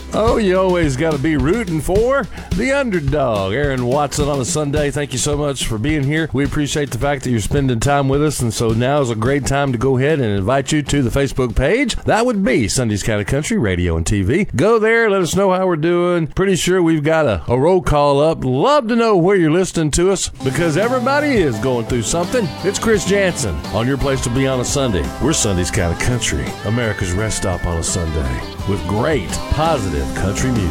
Oh, you always got to be rooting for the underdog. Aaron Watson on a Sunday, thank you so much for being here. We appreciate the fact that you're spending time with us, and so now is a great time to go ahead and invite you to the Facebook page. That would be Sunday's Kind of Country Radio and TV. Go there, let us know how we're doing. Pretty sure we've got a roll call up. Love to know where you're listening to us, because everybody is going through something. It's Chris Jansen on your place to be on a Sunday. We're Sunday's Kind of Country, America's rest stop on a Sunday, with great, positive country music.